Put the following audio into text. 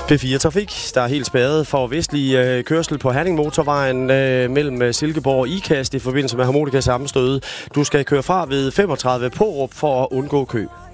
P4 Trafik, der er helt spærret for vestlig kørsel på Herning Motorvejen mellem Silkeborg og Ikast i forbindelse med harmonika sammenstødet. Du skal køre fra ved 35 Pårup for at undgå kø.